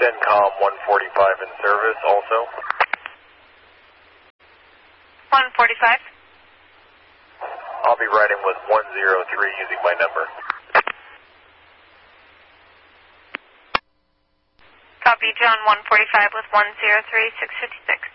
CENTCOM 145 in service also. 145. I'll be riding with 103 using my number. Copy, John 145 with 103, 656.